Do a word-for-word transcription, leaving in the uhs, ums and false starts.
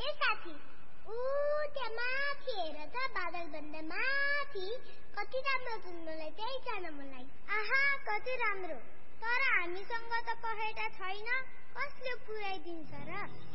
ए साथी, ऊ त्यहाँ माथि हेर त, बादलभन्दा माथि कति राम्रो जन्मलाई त्यही जान मन लाग्यो। आहा कति राम्रो, तर हामीसँग त पखेटा छैन, कसले पुर्याइदिन्छ र?